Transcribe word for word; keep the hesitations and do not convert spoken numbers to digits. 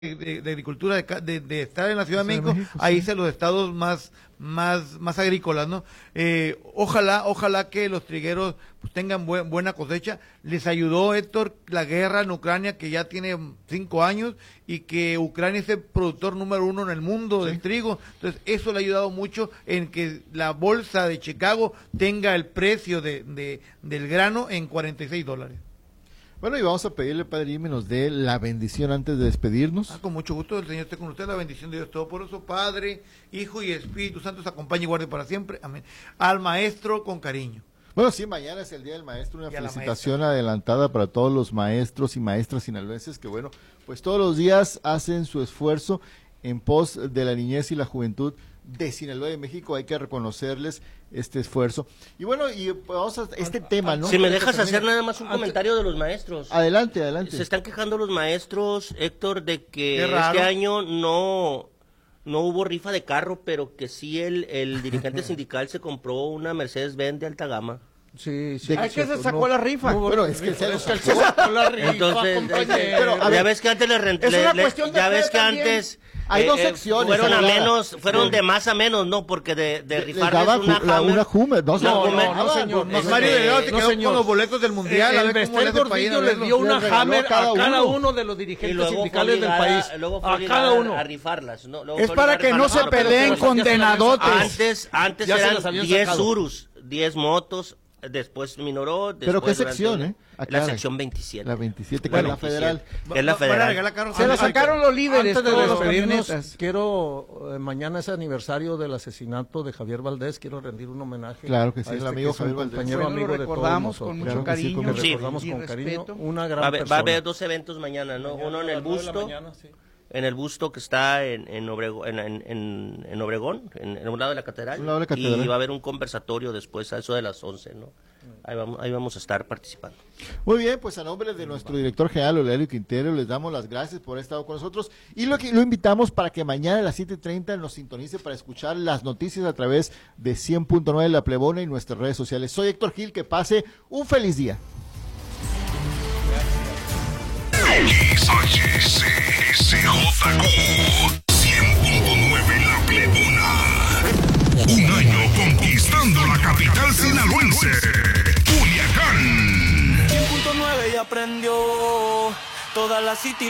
De, de agricultura de, de, de estar en la Ciudad de México, México ahí sí. se los estados más más más agrícolas, ¿no? Eh, ojalá ojalá que los trigueros pues, tengan buen, buena cosecha. Les ayudó, Héctor, la guerra en Ucrania, que ya tiene cinco años, y que Ucrania es el productor número uno en el mundo sí. del trigo. Entonces eso le ha ayudado mucho en que la bolsa de Chicago tenga el precio de, de del grano en cuarenta y seis dólares. Bueno, y vamos a pedirle, Padre Jimmy, nos dé la bendición antes de despedirnos. Ah, con mucho gusto, el Señor esté con usted, la bendición de Dios Todopoderoso, Padre, Hijo y Espíritu Santo, se acompañe y guarde para siempre. Amén. Al maestro con cariño. Bueno, sí, mañana es el Día del Maestro, una felicitación adelantada para todos los maestros y maestras sinaloenses que, bueno, pues todos los días hacen su esfuerzo en pos de la niñez y la juventud de Sinaloa de México. Hay que reconocerles este esfuerzo. Y bueno, y vamos a este a, tema, ¿no? Si me dejas hacer nada más un comentario de los maestros. Adelante, adelante. Se están quejando los maestros, Héctor, de que este año no no hubo rifa de carro, pero que sí el, el dirigente sindical se compró una Mercedes-Benz de alta gama. Sí, sí. Ay, que se sacó no, la rifa. No, bueno, es que se, es que se sacó la rifa. Entonces, eh, pero, ya ver, ves que antes le renté. Ya ves que también. antes. Hay eh, dos eh, secciones. Fueron a menos, fueron sí. de más a menos, ¿no? Porque de, de rifarles una Hummer. Una Hummer. No, no, no, no, no, señor. Más Mario Delgado se quedó con los boletos del Mundial. El Bester Gordillo le dio una Hammer a cada, cada uno de los dirigentes sindicales obligada, del país. Luego fue a cada uno. A rifarlas. ¿no? Es para que no se peleen condenadotes. Antes, antes eran diez surus, diez motos. Después minoró. Después ¿Pero qué sección, eh? Acá la sección veintisiete. La veintisiete, que bueno, es la federal. Es la federal. Se la sacaron los líderes. Antes de despedirnos, quiero, eh, mañana es aniversario del asesinato de Javier Valdés, quiero rendir un homenaje. Claro que sí, a este el amigo que es un Javier Valdés. compañero bueno, amigo lo recordamos de todos con mucho claro cariño. Que sí, sí. recordamos con cariño. Una gran va, a haber, persona. va a haber dos eventos mañana, ¿no? Mañana, uno en el busto. Mañana, sí. En el busto que está en, en, Obregón, en, en, en Obregón, en, en un lado de la catedral, un lado de la catedral. Y va a haber un conversatorio después a eso de las once, ¿no? Ahí vamos, ahí vamos a estar participando. Muy bien, pues a nombre de nuestro director general, Olegario Quintero, les damos las gracias por haber estado con nosotros y lo, que, lo invitamos para que mañana a las siete y treinta nos sintonice para escuchar las noticias a través de cien punto nueve La Plebona y nuestras redes sociales. Soy Héctor Gil, que pase un feliz día. X H S J Q cien punto nueve La Plebona. Un año conquistando la capital sinaloense, Culiacán. cien punto nueve y aprendió toda la city.